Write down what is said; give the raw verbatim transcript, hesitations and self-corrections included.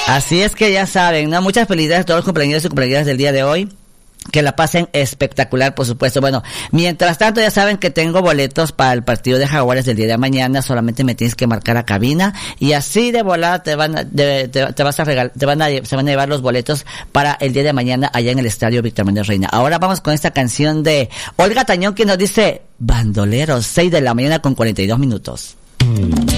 Así es que ya saben, ¿no? Muchas felicidades a todos los cumpleaños y cumpleaños del día de hoy. Que la pasen espectacular, por supuesto. Bueno, mientras tanto ya saben que tengo boletos para el partido de Jaguares del día de mañana. Solamente me tienes que marcar a cabina y así de volada te van a, de, te, te vas a regalar, te van a, se van a llevar los boletos para el día de mañana allá en el estadio Víctor Manuel Reina. Ahora vamos con esta canción de Olga Tañón que nos dice Bandoleros, seis de la mañana con cuarenta y dos minutos.